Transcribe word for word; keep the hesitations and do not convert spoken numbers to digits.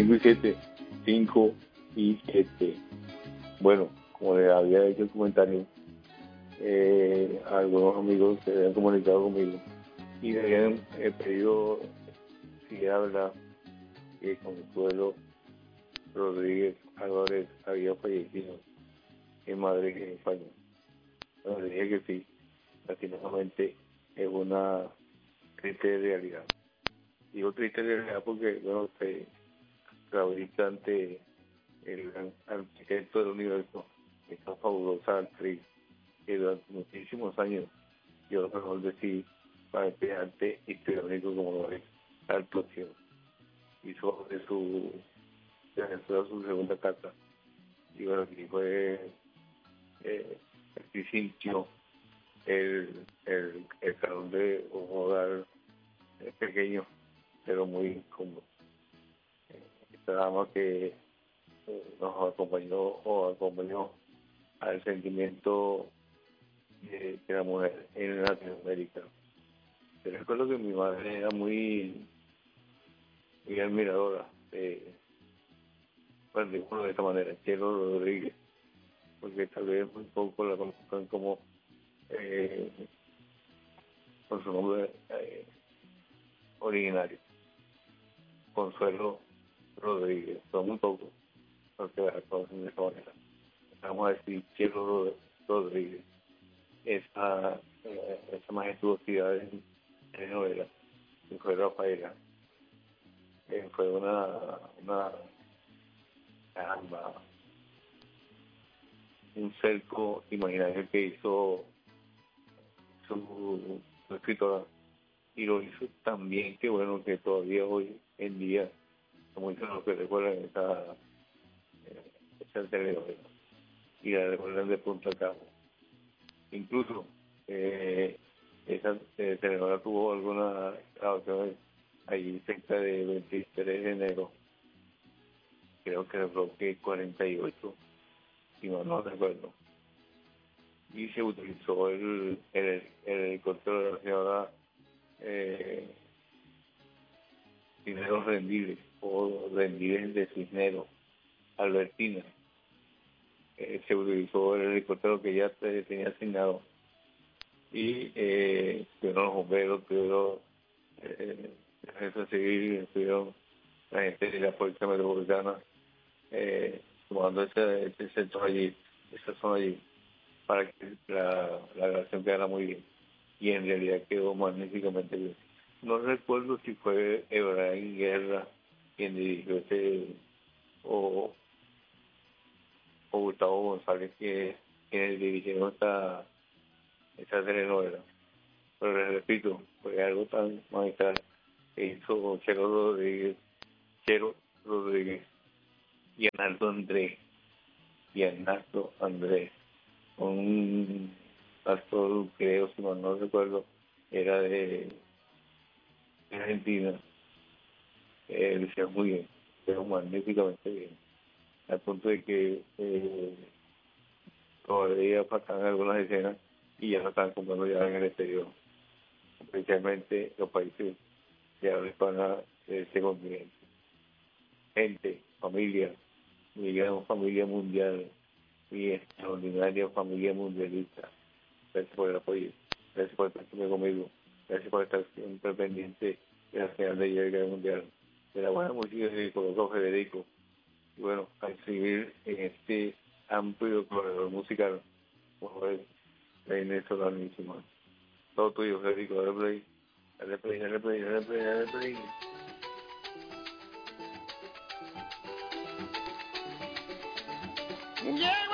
cinco y siete, cinco y siete. Bueno, como le había hecho el comentario, eh, algunos amigos se habían comunicado conmigo y me habían eh, pedido si habla que Consuelo Rodríguez Álvarez había fallecido en Madrid, en España. Bueno, le dije que sí, lastimosamente es una triste realidad. Digo triste realidad porque, bueno, se rehabilita ante el gran arquitecto del universo, esta fabulosa actriz que durante muchísimos años yo lo mejor decir para estudiante histriónico como lo es la actuación. Hizo de su de Venezuela su segunda carta y bueno, aquí fue eh, aquí sintió el, el, el calor de un hogar eh, pequeño pero muy cómodo. Esta dama que eh, nos acompañó o acompañó al sentimiento de, de la mujer en Latinoamérica. Yo recuerdo que mi madre era muy, muy admiradora de, bueno, de, de esta manera, Chelo Rodríguez, porque tal vez muy poco la conozcan como eh, con su nombre eh, originario, Consuelo Rodríguez, son muy pocos los que la conocen de esta manera. Vamos a decir Chelo Rodríguez, esa, eh, esa majestuosidad en, en novela, que fue Rafaela, eh, fue una, una caramba, un cerco imaginario que hizo su, su escritora y lo hizo tan bien que bueno que todavía hoy en día como dicen los que recuerdan esa, eh, esa telenovela y la recuerdan de punta a cabo. Incluso eh, esa eh, telenovela tuvo algunas grabaciones allí cerca de veintitrés de enero, creo que el bloque cuarenta y ocho, si no, no recuerdo. Y se utilizó el, el, el helicóptero de la señora eh, Cisneros Rendiles o Rendiles de Cisneros, Albertina. Eh, se utilizó el helicóptero que ya te, tenía asignado y eh, tuvieron los bomberos, tuvieron eh, la defensa civil, estuvieron la gente de la Policía Metropolitana eh, tomando ese, ese centro allí, esa zona allí, para que la, la grabación quedara muy bien. Y en realidad quedó magníficamente bien. No recuerdo si fue Efraín Guerra quien dirigió ese, o, o Gustavo González que, quienes dirigieron esta, esta telenovela. Pero les repito, fue algo tan magistral que hizo Chelo Rodríguez, Chelo Rodríguez y Arnaldo Andrés, y Arnaldo Andrés, un actor, creo, si mal no recuerdo, era de Argentina, eh, lo hicieron muy bien, pero magníficamente bien, al punto de que eh, todavía faltan algunas escenas y ya no están comprando ya en el exterior, especialmente los países de habla hispana de este continente. Gente, familia, mi gran familia mundial, mi extraordinaria familia mundialista, gracias por el apoyo, gracias por estar siempre conmigo, gracias por estar siempre pendiente de la señal de Llega Mundial, de la buena música que colocó Federico, y bueno, a seguir en este amplio corredor musical, como es la venezolanísima. Todo tuyo, Federico, dale play, dale play, dale play, dale play, dale play. Yeah.